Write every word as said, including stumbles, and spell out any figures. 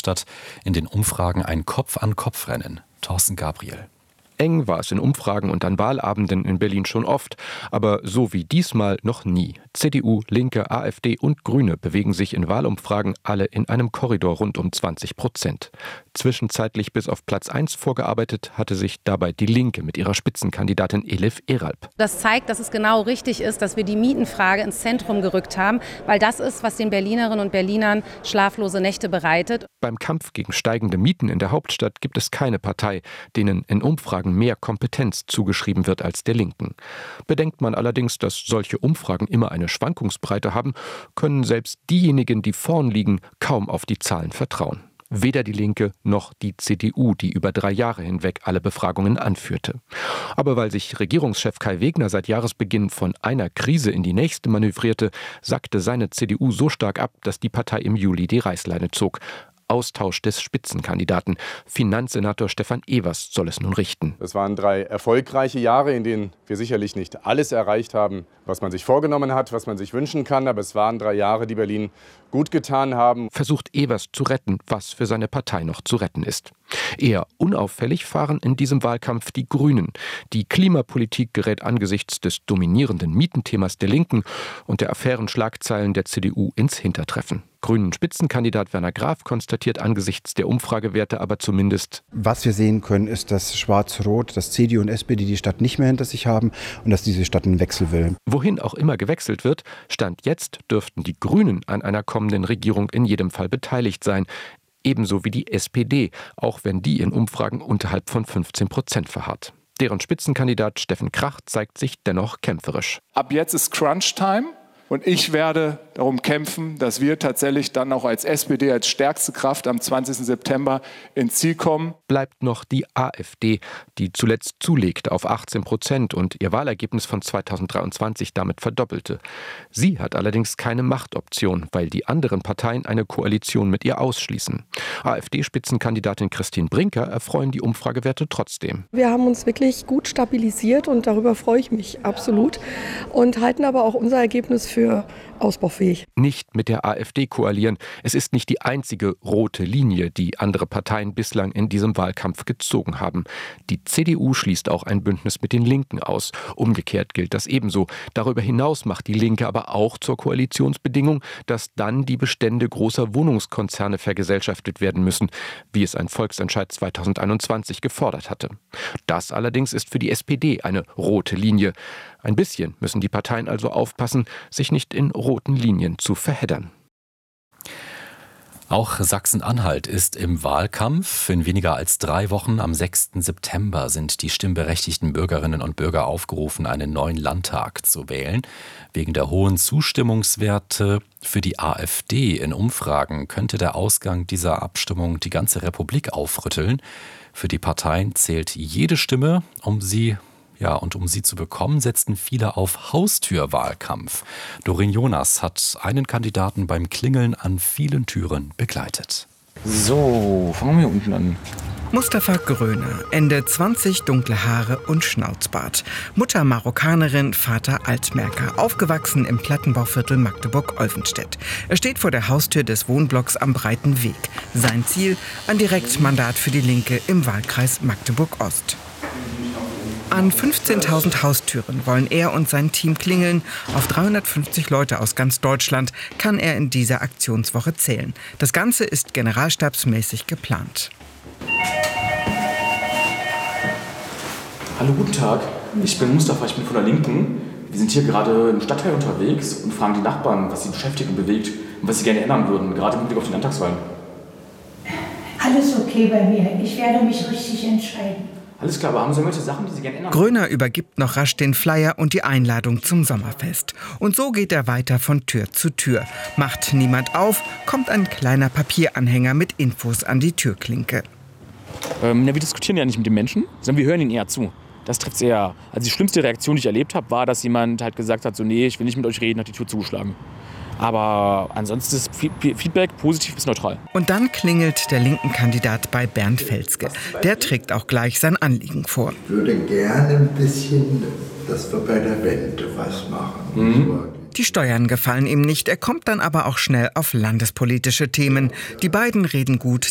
Hauptstadt in den Umfragen ein Kopf-an-Kopf-Rennen. Thorsten Gabriel. Eng war es in Umfragen und an Wahlabenden in Berlin schon oft, aber so wie diesmal noch nie. C D U, Linke, AfD und Grüne bewegen sich in Wahlumfragen alle in einem Korridor rund um zwanzig Prozent. Zwischenzeitlich bis auf Platz eins vorgearbeitet hatte sich dabei die Linke mit ihrer Spitzenkandidatin Elif Eralp. Das zeigt, dass es genau richtig ist, dass wir die Mietenfrage ins Zentrum gerückt haben, weil das ist, was den Berlinerinnen und Berlinern schlaflose Nächte bereitet. Beim Kampf gegen steigende Mieten in der Hauptstadt gibt es keine Partei, denen in Umfragen mehr Kompetenz zugeschrieben wird als der Linken. Bedenkt man allerdings, dass solche Umfragen immer eine Schwankungsbreite haben, können selbst diejenigen, die vorn liegen, kaum auf die Zahlen vertrauen. Weder die Linke noch die C D U, die über drei Jahre hinweg alle Befragungen anführte. Aber weil sich Regierungschef Kai Wegner seit Jahresbeginn von einer Krise in die nächste manövrierte, sackte seine C D U so stark ab, dass die Partei im Juli die Reißleine zog. Austausch des Spitzenkandidaten. Finanzsenator Stefan Evers soll es nun richten. Es waren drei erfolgreiche Jahre, in denen wir sicherlich nicht alles erreicht haben, was man sich vorgenommen hat, was man sich wünschen kann. Aber es waren drei Jahre, die Berlin gut getan haben. Versucht Evers zu retten, was für seine Partei noch zu retten ist. Eher unauffällig fahren in diesem Wahlkampf die Grünen. Die Klimapolitik gerät angesichts des dominierenden Mietenthemas der Linken und der Affärenschlagzeilen der C D U ins Hintertreffen. Grünen Spitzenkandidat Werner Graf konstatiert angesichts der Umfragewerte aber zumindest: Was wir sehen können, ist, dass Schwarz-Rot, dass C D U und S P D die Stadt nicht mehr hinter sich haben und dass diese Stadt einen Wechsel will. Wohin auch immer gewechselt wird, Stand jetzt dürften die Grünen an einer kommenden Regierung in jedem Fall beteiligt sein. Ebenso wie die S P D, auch wenn die in Umfragen unterhalb von fünfzehn Prozent verharrt. Deren Spitzenkandidat Steffen Krach zeigt sich dennoch kämpferisch. Ab jetzt ist Crunch-Time. Und ich werde darum kämpfen, dass wir tatsächlich dann auch als S P D, als stärkste Kraft am zwanzigsten September ins Ziel kommen. Bleibt noch die AfD, die zuletzt zulegte auf achtzehn Prozent und ihr Wahlergebnis von zweitausenddreiundzwanzig damit verdoppelte. Sie hat allerdings keine Machtoption, weil die anderen Parteien eine Koalition mit ihr ausschließen. AfD-Spitzenkandidatin Christine Brinker erfreuen die Umfragewerte trotzdem. Wir haben uns wirklich gut stabilisiert und darüber freue ich mich absolut und halten aber auch unser Ergebnis für ausbaufähig. Nicht mit der AfD koalieren. Es ist nicht die einzige rote Linie, die andere Parteien bislang in diesem Wahlkampf gezogen haben. Die C D U schließt auch ein Bündnis mit den Linken aus. Umgekehrt gilt das ebenso. Darüber hinaus macht die Linke aber auch zur Koalitionsbedingung, dass dann die Bestände großer Wohnungskonzerne vergesellschaftet werden müssen, wie es ein Volksentscheid zweitausendeinundzwanzig gefordert hatte. Das allerdings ist für die S P D eine rote Linie. Ein bisschen müssen die Parteien also aufpassen, sich nicht in roten Linien zu verheddern. Auch Sachsen-Anhalt ist im Wahlkampf. In weniger als drei Wochen, am sechsten September, sind die stimmberechtigten Bürgerinnen und Bürger aufgerufen, einen neuen Landtag zu wählen. Wegen der hohen Zustimmungswerte für die AfD in Umfragen könnte der Ausgang dieser Abstimmung die ganze Republik aufrütteln. Für die Parteien zählt jede Stimme, um sie Ja, und um sie zu bekommen, setzten viele auf Haustürwahlkampf. Doreen Jonas hat einen Kandidaten beim Klingeln an vielen Türen begleitet. So, fangen wir unten an. Mustafa Gröner, Ende zwanzig, dunkle Haare und Schnauzbart. Mutter Marokkanerin, Vater Altmärker, aufgewachsen im Plattenbauviertel Magdeburg-Olvenstedt. Er steht vor der Haustür des Wohnblocks am Breiten Weg. Sein Ziel, ein Direktmandat für die Linke im Wahlkreis Magdeburg-Ost. An fünfzehntausend Haustüren wollen er und sein Team klingeln. Auf dreihundertfünfzig Leute aus ganz Deutschland kann er in dieser Aktionswoche zählen. Das Ganze ist generalstabsmäßig geplant. Hallo, guten Tag. Ich bin Mustafa, ich bin von der Linken. Wir sind hier gerade im Stadtteil unterwegs und fragen die Nachbarn, was sie beschäftigt und bewegt und was sie gerne ändern würden, gerade im Blick auf die Landtagswahlen. Alles okay bei mir. Ich werde mich richtig entscheiden. Alles klar, aber haben Sie irgendwelche Sachen, die Sie gerne ändern? Gröner übergibt noch rasch den Flyer und die Einladung zum Sommerfest. Und so geht er weiter von Tür zu Tür. Macht niemand auf, kommt ein kleiner Papieranhänger mit Infos an die Türklinke. Ähm, ja, wir diskutieren ja nicht mit den Menschen, sondern wir hören ihnen eher zu. Das trifft eher. Also die schlimmste Reaktion, die ich erlebt habe, war, dass jemand halt gesagt hat, so nee, ich will nicht mit euch reden, hat die Tür zugeschlagen. Aber ansonsten ist Feedback positiv bis neutral. Und dann klingelt der linken Kandidat bei Bernd Felske. Der trägt auch gleich sein Anliegen vor. Ich würde gerne ein bisschen, dass wir bei der Rente was machen. Mhm. Die Steuern gefallen ihm nicht, er kommt dann aber auch schnell auf landespolitische Themen. Die beiden reden gut